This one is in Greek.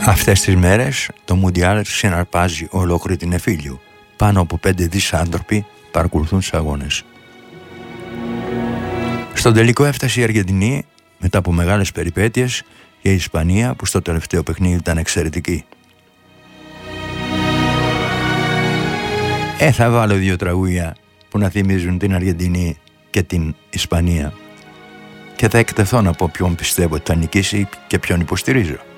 Αυτές τις μέρες το Μουντιάλ συναρπάζει ολόκληρη την εφήλιο. Πάνω από 5 δις άνθρωποι παρακολουθούν τους αγώνες. Στον τελικό έφτασε η Αργεντινή μετά από μεγάλες περιπέτειες και η Ισπανία που στο τελευταίο παιχνίδι ήταν εξαιρετική. Θα βάλω 2 τραγούδια που να θυμίζουν την Αργεντινή και την Ισπανία και θα εκτεθώ να πω ποιον πιστεύω ότι θα νικήσει και ποιον υποστηρίζω.